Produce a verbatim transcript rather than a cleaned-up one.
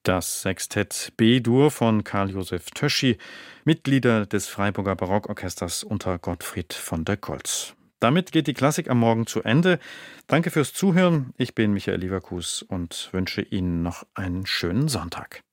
Das Sextett B-Dur von Karl Josef Töschy, Mitglieder des Freiburger Barockorchesters unter Gottfried von der Goltz. Damit geht die Klassik am Morgen zu Ende. Danke fürs Zuhören. Ich bin Michael Lieverkues und wünsche Ihnen noch einen schönen Sonntag.